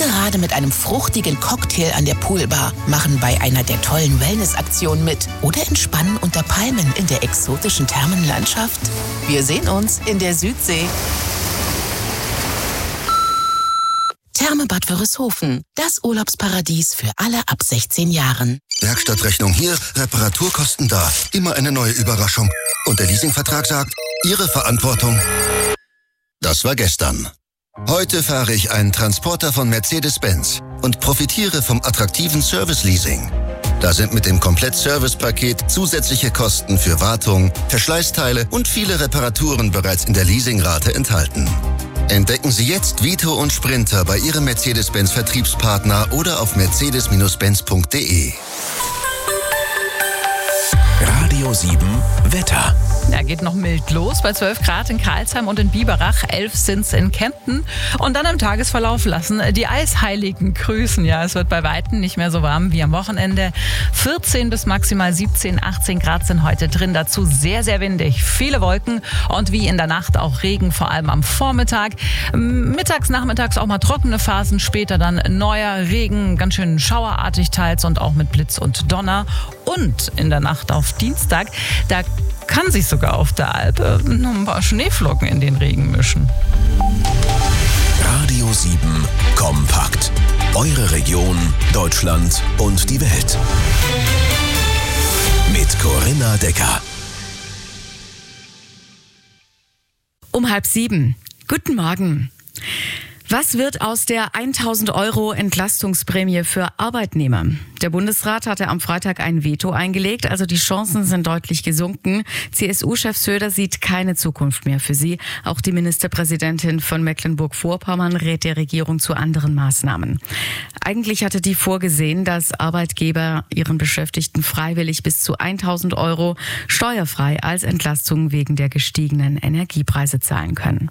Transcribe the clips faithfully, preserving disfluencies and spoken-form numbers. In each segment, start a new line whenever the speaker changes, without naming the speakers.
gerade mit einem fruchtigen Cocktail an der Poolbar, machen bei einer der tollen Wellnessaktionen mit oder entspannen unter Palmen in der exotischen Thermenlandschaft? Wir sehen uns in der Südsee. Therme Bad Wörishofen, das Urlaubsparadies für alle ab sechzehn Jahren.
Werkstattrechnung hier, Reparaturkosten da. Immer eine neue Überraschung. Und der Leasingvertrag sagt, Ihre Verantwortung. Das war gestern. Heute fahre ich einen Transporter von Mercedes-Benz und profitiere vom attraktiven Service-Leasing. Da sind mit dem Komplett-Service-Paket zusätzliche Kosten für Wartung, Verschleißteile und viele Reparaturen bereits in der Leasingrate enthalten. Entdecken Sie jetzt Vito und Sprinter bei Ihrem Mercedes-Benz-Vertriebspartner oder auf mercedes Benz punkt de.
Radio sieben Wetter.
Ja, geht noch mild los bei zwölf Grad in Karlsheim und in Biberach, elf sind's in Kempten. Und dann im Tagesverlauf lassen die Eisheiligen grüßen. Ja, es wird bei Weitem nicht mehr so warm wie am Wochenende. vierzehn bis maximal siebzehn, achtzehn Grad sind heute drin. Dazu sehr, sehr windig. Viele Wolken und wie in der Nacht auch Regen, vor allem am Vormittag. Mittags, nachmittags auch mal trockene Phasen. Später dann neuer Regen, ganz schön schauerartig teils und auch mit Blitz und Donner. Und in der Nacht auf Dienstag, da kann sich sogar auf der Alp noch ein paar Schneeflocken in den Regen mischen.
Radio sieben Kompakt. Eure Region, Deutschland und die Welt. Mit Corinna Decker.
Um halb sieben. Guten Morgen. Was wird aus der tausend Euro Entlastungsprämie für Arbeitnehmer? Der Bundesrat hatte am Freitag ein Veto eingelegt, also die Chancen sind deutlich gesunken. C S U-Chef Söder sieht keine Zukunft mehr für sie. Auch die Ministerpräsidentin von Mecklenburg-Vorpommern rät der Regierung zu anderen Maßnahmen. Eigentlich hatte die vorgesehen, dass Arbeitgeber ihren Beschäftigten freiwillig bis zu tausend Euro steuerfrei als Entlastung wegen der gestiegenen Energiepreise zahlen können.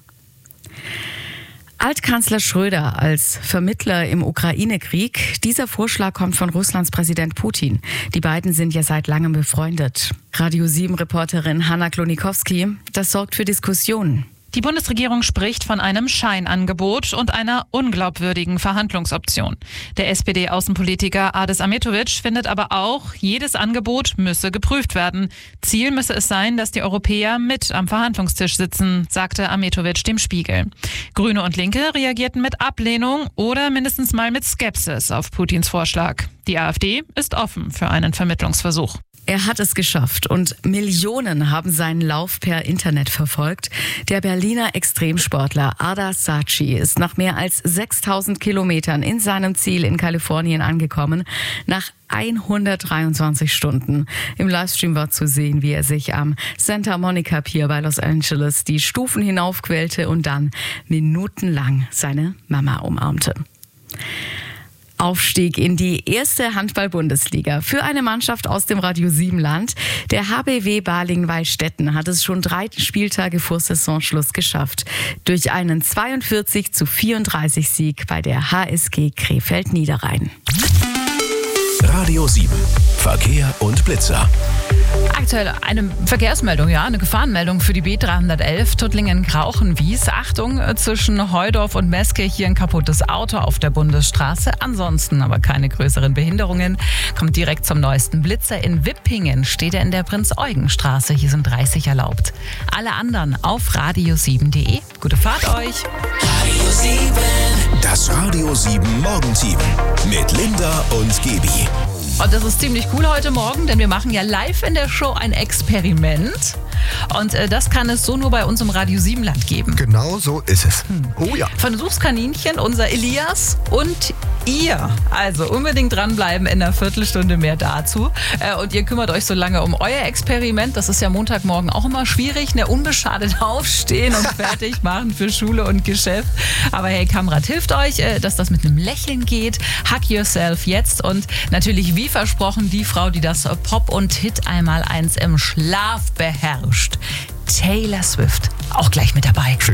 Altkanzler Schröder als Vermittler im Ukraine-Krieg. Dieser Vorschlag kommt von Russlands Präsident Putin. Die beiden sind ja seit langem befreundet. Radio sieben Reporterin Hanna Klonikowski, das sorgt für Diskussionen.
Die Bundesregierung spricht von einem Scheinangebot und einer unglaubwürdigen Verhandlungsoption. Der S P D-Außenpolitiker Adis Ahmetovic findet aber auch, jedes Angebot müsse geprüft werden. Ziel müsse es sein, dass die Europäer mit am Verhandlungstisch sitzen, sagte Ahmetovic dem Spiegel. Grüne und Linke reagierten mit Ablehnung oder mindestens mal mit Skepsis auf Putins Vorschlag. Die AfD ist offen für einen Vermittlungsversuch.
Er hat es geschafft und Millionen haben seinen Lauf per Internet verfolgt. Der Berliner Extremsportler Arda Saatchi ist nach mehr als sechstausend Kilometern in seinem Ziel in Kalifornien angekommen. Nach hundertdreiundzwanzig Stunden. Im Livestream war zu sehen, wie er sich am Santa Monica Pier bei Los Angeles die Stufen hinaufquälte und dann minutenlang seine Mama umarmte. Aufstieg in die erste Handball-Bundesliga für eine Mannschaft aus dem Radio sieben Land. Der H B W Balingen-Wallstätten hat es schon drei Spieltage vor Saisonschluss geschafft. Durch einen zweiundvierzig zu vierunddreißig Sieg bei der H S G Krefeld-Niederrhein.
Radio sieben. Verkehr und Blitzer.
Aktuell eine Verkehrsmeldung, ja, eine Gefahrenmeldung für die B dreihundertelf Tuttlingen-Grauchenwies. Achtung, zwischen Heudorf und Meske hier ein kaputtes Auto auf der Bundesstraße. Ansonsten aber keine größeren Behinderungen. Kommt direkt zum neuesten Blitzer. In Wippingen steht er in der Prinz-Eugen-Straße. Hier sind dreißig erlaubt. Alle anderen auf radio sieben punkt de. Gute Fahrt euch.
Radio sieben. Das Radio sieben Morgenteam mit Linda und Gebi.
Und das ist ziemlich cool heute Morgen, denn wir machen ja live in der Show ein Experiment. Und äh, das kann es so nur bei uns im Radio sieben Land geben.
Genau so ist es. Hm. Oh ja.
Versuchskaninchen, unser Elias und ihr. Also unbedingt dranbleiben, in einer Viertelstunde mehr dazu. Äh, und ihr kümmert euch so lange um euer Experiment. Das ist ja Montagmorgen auch immer schwierig. Ne? Unbeschadet aufstehen und fertig machen für Schule und Geschäft. Aber hey, Kamrat hilft euch, äh, dass das mit einem Lächeln geht. Hug yourself jetzt. Und natürlich, wie versprochen, die Frau, die das Pop und Hit einmal eins im Schlaf beherrscht. Taylor Swift. Auch gleich mit dabei.